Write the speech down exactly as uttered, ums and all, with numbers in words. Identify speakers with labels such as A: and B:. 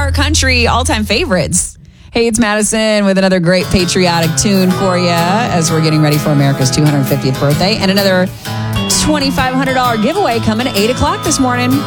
A: Sweetheart Country all-time favorites. Hey, it's Madison with another great patriotic tune for you as we're getting ready for America's two hundred fiftieth birthday and another twenty-five hundred dollars giveaway coming at eight o'clock this morning.